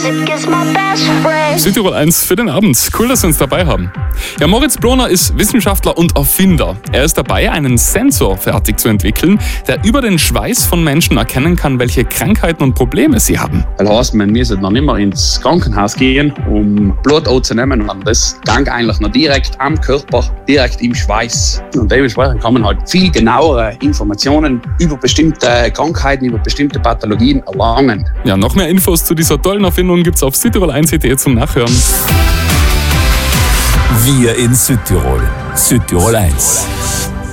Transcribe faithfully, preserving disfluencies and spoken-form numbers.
Südtirol eins für den Abend. Cool, dass Sie uns dabei haben. Ja, Moritz Bloner ist Wissenschaftler und Erfinder. Er ist dabei, einen Sensor fertig zu entwickeln, der über den Schweiß von Menschen erkennen kann, welche Krankheiten und Probleme sie haben. Das heißt, man müsste noch nicht mehr ins Krankenhaus gehen, um Blut aufzunehmen, sondern das geht eigentlich noch direkt am Körper, direkt im Schweiß. Und dementsprechend kann man halt viel genauere Informationen über bestimmte Krankheiten, über bestimmte Pathologien erlangen. Ja, noch mehr Infos zu dieser tollen Erfindung gibt's auf südtirol eins punkt de zum Nachhören. Wir in Südtirol. Südtirol eins.